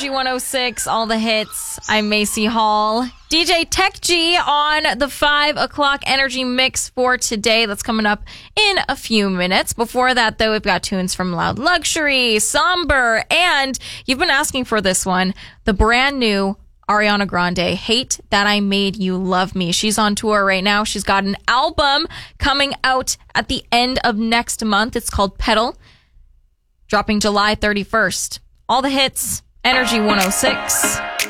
Energy 106, all the hits. I'm Macy Hall. DJ Tech G on the 5 o'clock Energy Mix for today. That's coming up in a few minutes. Before that, though, we've got tunes from Loud Luxury, Somber, and you've been asking for this one, the brand new Ariana Grande, Hate That I Made You Love Me. She's on tour right now. She's got an album coming out at the end of next month. It's called Pedal, dropping July 31st. All the hits, Energy 106.